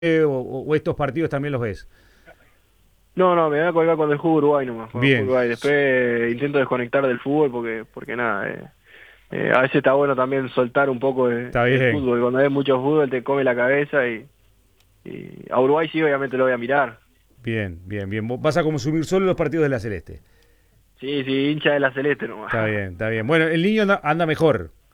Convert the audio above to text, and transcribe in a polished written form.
o estos partidos también los ves? No, no, me voy a colgar con el fútbol Uruguay nomás, con el fútbol Bien, Uruguay. Después intento desconectar del fútbol porque nada, a veces está bueno también soltar un poco está el bien, fútbol. Cuando ves mucho fútbol te come la cabeza y a Uruguay sí, obviamente lo voy a mirar. bien, bien, bien. Vos vas a consumir solo los partidos de la Celeste. Sí, sí, hincha de la Celeste nomás. Está bien, está bien. Bueno, el niño anda mejor.